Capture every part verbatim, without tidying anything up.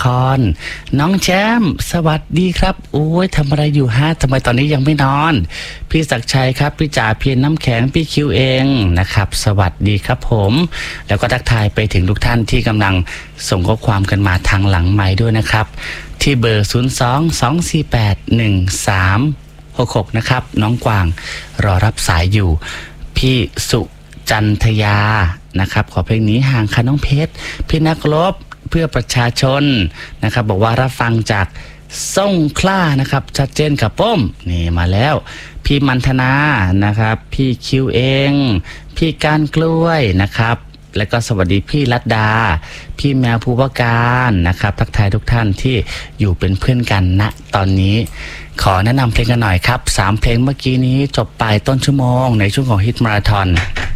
ครน้องแชมป์สวัสดีครับโอ้ยทำอะไรอยู่ฮะทำไมตอนนี้ยังไม่นอนพี่ศักชัยครับพี่จ่าเพียรน้ำแข็งพี่คิวเองนะครับสวัสดีครับผมแล้วก็ทักทายไปถึงทุกท่านที่กำลังส่งข้อความกันมาทางหลังไมค์ด้วยนะครับที่เบอร์ศูนย์ สอง สอง สี่ แปด หนึ่ง สาม หก หกนะครับน้องกวางรอรับสายอยู่พี่สุจันทยานะครับขอเพลงนี้ห่างค่ะน้องเพชรพี่นักรบเพื่อประชาชนนะครับบอกว่ารับฟังจากส่งคล้านะครับชัดเจนกับป้มนี่มาแล้วพี่มันธนานะครับพี่คิวเองพี่การกล้วยนะครับแล้วก็สวัสดีพี่รัตดาพี่แมวภูวการนะครับทักทายทุกท่านที่อยู่เป็นเพื่อนกันณตอนนี้ขอแนะนำเพลงกันหน่อยครับสามเพลงเมื่อกี้นี้จบไปต้นชั่วโมงในช่วงของฮิตมาราธอน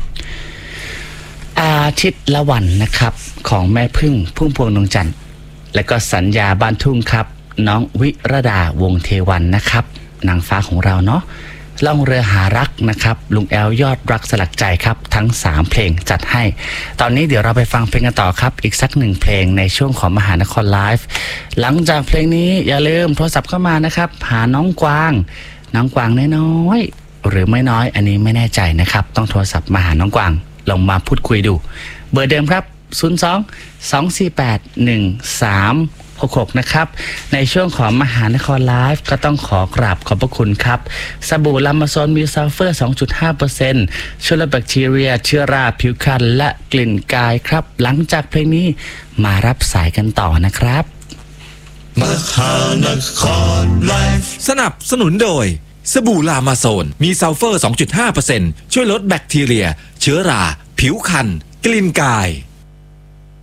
อาทิตย์ละวันนะครับของแม่พึ่งพุ่มพวงดวงจันทร์และก็สัญญาบ้านทุ่งครับน้องวิรดาวงเทวันนะครับนางฟ้าของเราเนาะล่องเรือหารักนะครับลุงแอลยอดรักสลักใจครับทั้งสามเพลงจัดให้ตอนนี้เดี๋ยวเราไปฟังเพลงกันต่อครับอีกสักหนึ่งเพลงในช่วงของมหานครไลฟ์หลังจากเพลงนี้อย่าลืมโทรศัพท์เข้ามานะครับหาน้องกวางน้องกวางน้อยๆหรือไม่น้อยอันนี้ไม่แน่ใจนะครับต้องโทรศัพท์มาหาน้องกวางลองมาพูดคุยดูเบอร์เดิมครับศูนย์ สอง สอง สี่ แปด หนึ่ง สาม หก หกนะครับในช่วงของมหานครไลฟ์ก็ต้องขอกราบขอบพระคุณครับสบู่ลามาโซนมีซัลเฟอร์ สองจุดห้าเปอร์เซ็นต์ ช่วยลดแบคทีเรียเชื้อราผิวพรรณและกลิ่นกายครับหลังจากเพลงนี้มารับสายกันต่อนะครับมหานครไลฟ์สนับสนุนโดยสบู่ลามาโซนมีซัลเฟอร์ สองจุดห้าเปอร์เซ็นต์ ช่วยลดแบคทีเรียเชื้อราผิวพรรณกลิ่นกาย